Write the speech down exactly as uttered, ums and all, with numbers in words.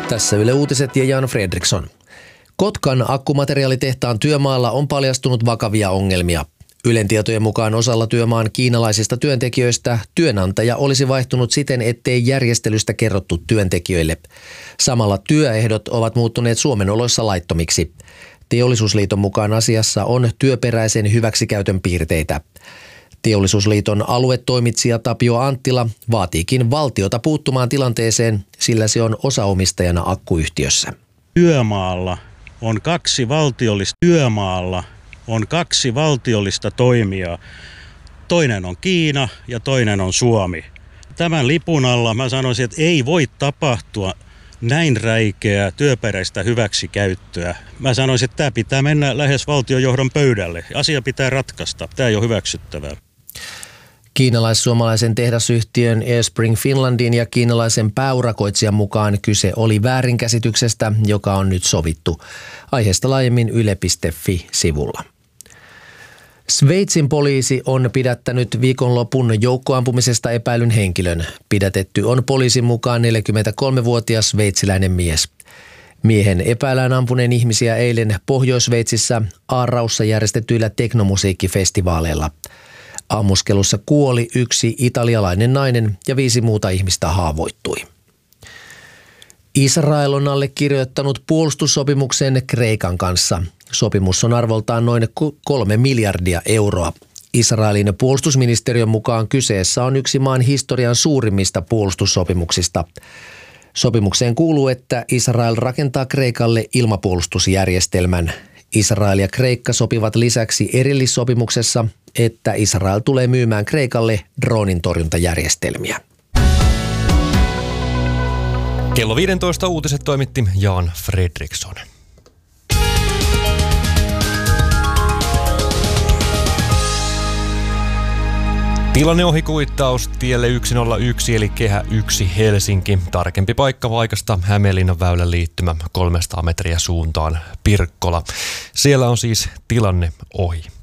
Tässä Yle Uutiset ja Jan Fredriksson. Kotkan akkumateriaalitehtaan työmaalla on paljastunut vakavia ongelmia. Ylen tietojen mukaan osalla työmaan kiinalaisista työntekijöistä työnantaja olisi vaihtunut siten, ettei järjestelystä kerrottu työntekijöille. Samalla työehdot ovat muuttuneet Suomen oloissa laittomiksi. Teollisuusliiton mukaan asiassa on työperäisen hyväksikäytön piirteitä. Teollisuusliiton aluetoimitsija Tapio Anttila vaatiikin valtiota puuttumaan tilanteeseen, sillä se on osaomistajana akkuyhtiössä. Työmaalla on kaksi valtiollista työmaalla on kaksi valtiollista toimijaa. Toinen on Kiina ja toinen on Suomi. Tämän lipun alla mä sanoisin, että ei voi tapahtua näin räikeää työperäistä hyväksikäyttöä. Mä sanoisin, että tämä pitää mennä lähes valtiojohdon pöydälle. Asia pitää ratkaista. Tämä ei ole hyväksyttävää. Kiinalais-suomalaisen tehdasyhtiön Airspring Finlandin ja kiinalaisen pääurakoitsijan mukaan kyse oli väärinkäsityksestä, joka on nyt sovittu. Aiheesta laajemmin yle piste fi-sivulla. Sveitsin poliisi on pidättänyt viikonlopun joukkoampumisesta epäilyn henkilön. Pidätetty on poliisin mukaan neljäkymmentäkolmevuotias sveitsiläinen mies. Miehen epäillään ampuneen ihmisiä eilen Pohjois-Sveitsissä Aaraussa järjestetyillä teknomusiikkifestivaaleilla. Ammuskelussa kuoli yksi italialainen nainen ja viisi muuta ihmistä haavoittui. Israel on allekirjoittanut puolustussopimuksen Kreikan kanssa. Sopimus on arvoltaan noin kolme miljardia euroa. Israelin puolustusministeriön mukaan kyseessä on yksi maan historian suurimmista puolustussopimuksista. Sopimukseen kuuluu, että Israel rakentaa Kreikalle ilmapuolustusjärjestelmän. Israel ja Kreikka sopivat lisäksi erillissopimuksessa, että Israel tulee myymään Kreikalle droonin torjuntajärjestelmiä. Kello viisitoista uutiset toimitti Jan Fredriksson. Tilanne ohikuittaus tielle yksi nolla yksi eli kehä yksi Helsinki. Tarkempi paikka paikasta Hämeenlinnan väylän liittymä kolmesataa metriä suuntaan Pirkkola. Siellä on siis tilanne ohi.